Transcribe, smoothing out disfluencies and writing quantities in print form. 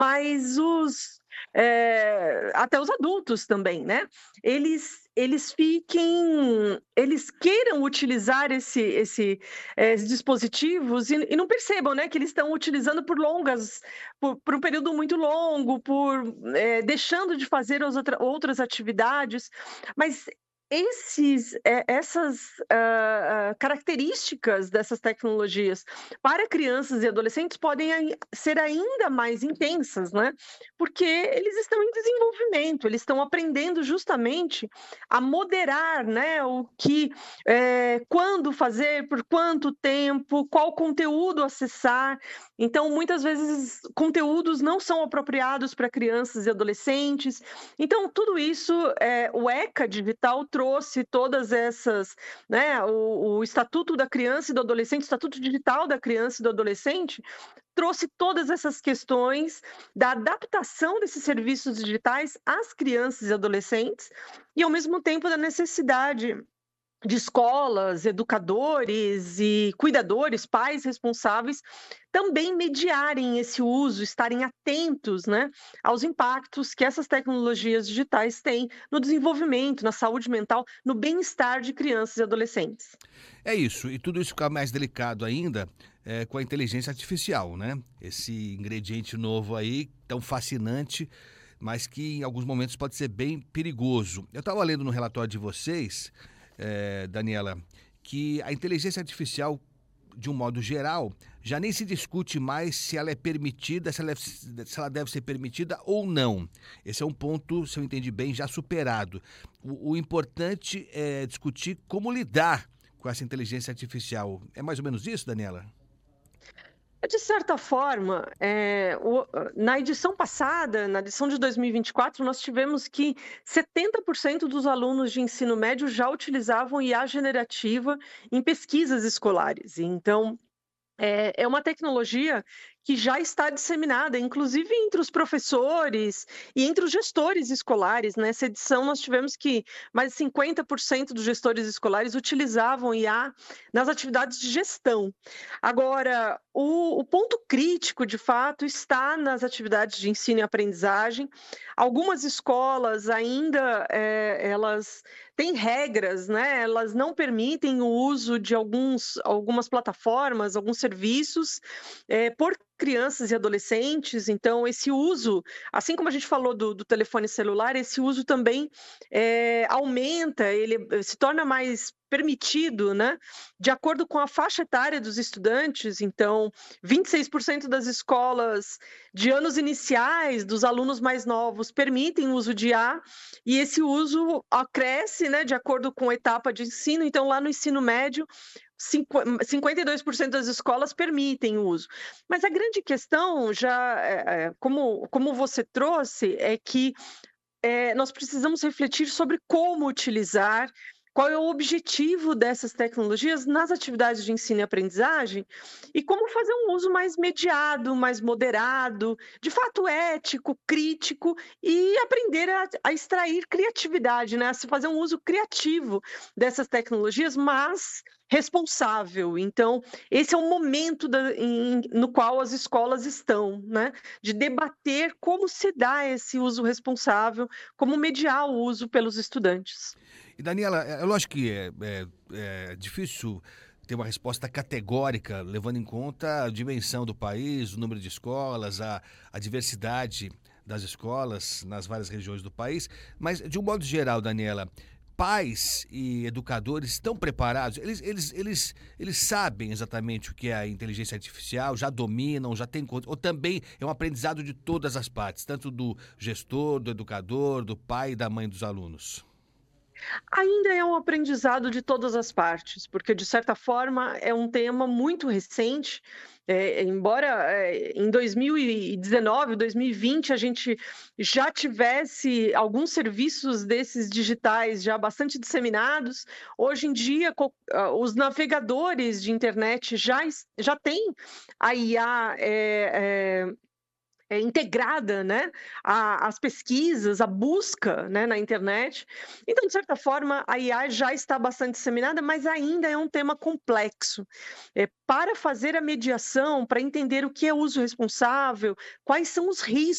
mas até os adultos também, né, eles queiram utilizar esses dispositivos e não percebam, né, que eles estão utilizando por um período muito longo, deixando de fazer as outras atividades, mas essas, características dessas tecnologias para crianças e adolescentes podem ser ainda mais intensas, né, porque eles estão em desenvolvimento, eles estão aprendendo justamente a moderar, né, quando fazer, por quanto tempo, qual conteúdo acessar. Então, muitas vezes, conteúdos não são apropriados para crianças e adolescentes. Então, tudo isso, o ECA Digital trouxe todas essas, né, o Estatuto da Criança e do Adolescente, o Estatuto Digital da Criança e do Adolescente, trouxe todas essas questões da adaptação desses serviços digitais às crianças e adolescentes, e ao mesmo tempo da necessidade de escolas, educadores e cuidadores, pais responsáveis, também mediarem esse uso, estarem atentos, né, aos impactos que essas tecnologias digitais têm no desenvolvimento, na saúde mental, no bem-estar de crianças e adolescentes. É isso, e tudo isso fica mais delicado ainda, com a inteligência artificial, né. Esse ingrediente novo aí, tão fascinante, mas que em alguns momentos pode ser bem perigoso. Eu estava lendo no relatório de vocês, Daniela, que a inteligência artificial, de um modo geral, já nem se discute mais se ela é permitida, se ela deve ser permitida ou não. Esse é um ponto, se eu entendi bem, já superado. O importante é discutir como lidar com essa inteligência artificial. É mais ou menos isso, Daniela? De certa forma, na edição passada, na edição de 2024, nós tivemos que 70% dos alunos de ensino médio já utilizavam IA generativa em pesquisas escolares. Então, é uma tecnologia que já está disseminada, inclusive entre os professores e entre os gestores escolares. Nessa edição, nós tivemos que mais de 50% dos gestores escolares utilizavam IA nas atividades de gestão. Agora, o ponto crítico, de fato, está nas atividades de ensino e aprendizagem. Algumas escolas ainda, elas têm regras, né, elas não permitem o uso de algumas plataformas, alguns serviços, por crianças e adolescentes. Então esse uso, assim como a gente falou do telefone celular, esse uso também, aumenta, ele se torna mais permitido, né, de acordo com a faixa etária dos estudantes. Então, 26% das escolas de anos iniciais, dos alunos mais novos, permitem o uso de IA, e esse uso cresce, né, de acordo com a etapa de ensino. Então, lá no ensino médio, 52% das escolas permitem o uso. Mas a grande questão, como você trouxe, é que nós precisamos refletir sobre como utilizar, qual é o objetivo dessas tecnologias nas atividades de ensino e aprendizagem, e como fazer um uso mais mediado, mais moderado, de fato ético, crítico, e aprender a extrair criatividade, né, a se fazer um uso criativo dessas tecnologias, mas responsável. Então, esse é o momento no qual as escolas estão, né, de debater como se dá esse uso responsável, como mediar o uso pelos estudantes. E Daniela, é lógico que é difícil ter uma resposta categórica, levando em conta a dimensão do país, o número de escolas, a diversidade das escolas nas várias regiões do país, mas de um modo geral, Daniela, pais e educadores estão preparados? Eles sabem exatamente o que é a inteligência artificial, já dominam, já têm, ou também é um aprendizado de todas as partes, tanto do gestor, do educador, do pai e da mãe dos alunos? Ainda é um aprendizado de todas as partes, porque de certa forma é um tema muito recente, embora, em 2019, 2020 a gente já tivesse alguns serviços desses digitais já bastante disseminados. Hoje em dia os navegadores de internet já têm a IA, integrada, né, às pesquisas, à busca, né, na internet. Então, de certa forma, a IA já está bastante disseminada, mas ainda é um tema complexo. Para fazer a mediação, para entender o que é uso responsável, quais são os riscos